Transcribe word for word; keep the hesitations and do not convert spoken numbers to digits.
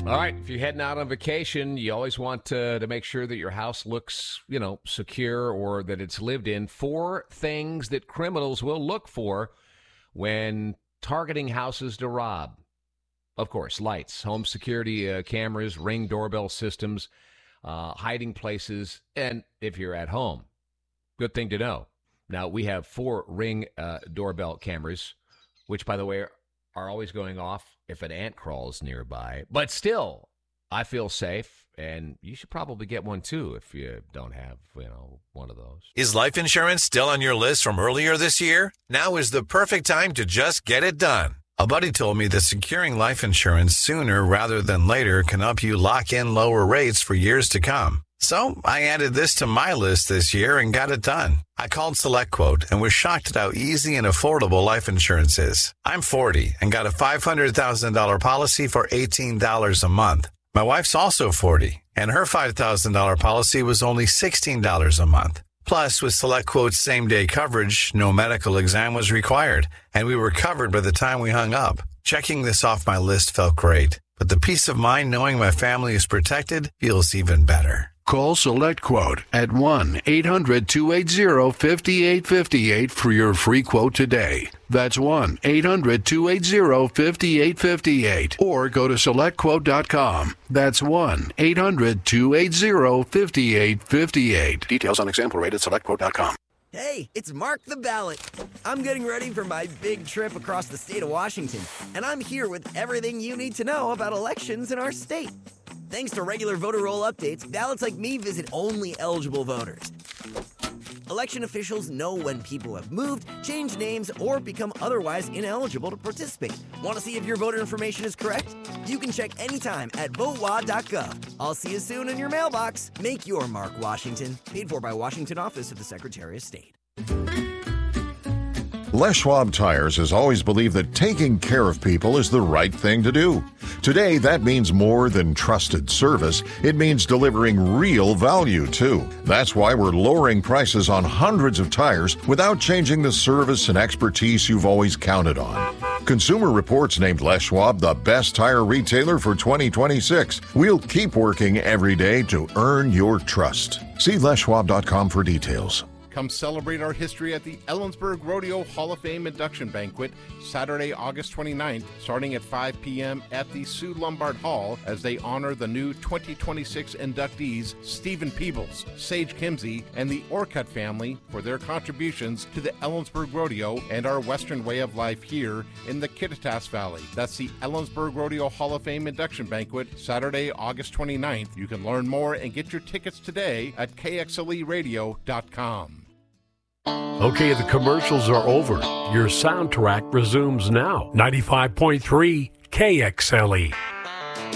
All right, if you're heading out on vacation, you always want to, to make sure that your house looks, you know, secure or that it's lived in. Four things that criminals will look for when targeting houses to rob. Of course, lights, home security uh, cameras, Ring doorbell systems, uh, hiding places, and if you're at home. Good thing to know. Now, we have four Ring uh, doorbell cameras, which, by the way, are always going off if an ant crawls nearby. But still, I feel safe, and you should probably get one, too, if you don't have, you know, one of those. Is life insurance still on your list from earlier this year? Now is the perfect time to just get it done. A buddy told me that securing life insurance sooner rather than later can help you lock in lower rates for years to come. So I added this to my list this year and got it done. I called SelectQuote and was shocked at how easy and affordable life insurance is. I'm forty and got a five hundred thousand dollars policy for eighteen dollars a month. My wife's also forty, and her five thousand dollars policy was only sixteen dollars a month. Plus, with SelectQuote's same-day coverage, no medical exam was required, and we were covered by the time we hung up. Checking this off my list felt great, but the peace of mind knowing my family is protected feels even better. Call SelectQuote at one eight hundred two eight zero five eight five eight for your free quote today. That's one eight hundred two eight zero five eight five eight. Or go to select quote dot com. That's one eight hundred two eight zero five eight five eight. Details on example rate at select quote dot com. Hey, it's Mark the Ballot. I'm getting ready for my big trip across the state of Washington, and I'm here with everything you need to know about elections in our state. Thanks to regular voter roll updates, ballots like me visit only eligible voters. Election officials know when people have moved, changed names, or become otherwise ineligible to participate. Want to see if your voter information is correct? You can check anytime at vote wa dot gov. I'll see you soon in your mailbox. Make your mark, Washington. Paid for by Washington Office of the Secretary of State. Les Schwab Tires has always believed that taking care of people is the right thing to do. Today, that means more than trusted service. It means delivering real value, too. That's why we're lowering prices on hundreds of tires without changing the service and expertise you've always counted on. Consumer Reports named Les Schwab the best tire retailer for twenty twenty-six. We'll keep working every day to earn your trust. See les schwab dot com for details. Come celebrate our history at the Ellensburg Rodeo Hall of Fame Induction Banquet, Saturday, August twenty-ninth, starting at five p.m. at the Sue Lombard Hall as they honor the new twenty twenty-six inductees Stephen Peebles, Sage Kimsey, and the Orcutt family for their contributions to the Ellensburg Rodeo and our Western way of life here in the Kittitas Valley. That's the Ellensburg Rodeo Hall of Fame Induction Banquet, Saturday, August twenty-ninth. You can learn more and get your tickets today at K X L E radio dot com. Okay, the commercials are over. Your soundtrack resumes now. ninety-five point three K X L E.